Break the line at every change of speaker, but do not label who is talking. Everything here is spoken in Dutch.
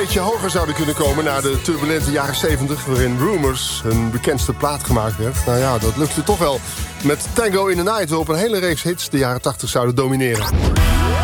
beetje hoger zouden kunnen komen na de turbulente jaren 70... waarin Rumors hun bekendste plaat gemaakt werd. Nou ja, dat lukte toch wel met Tango in the Night... waarop een hele reeks hits de jaren 80 zouden domineren.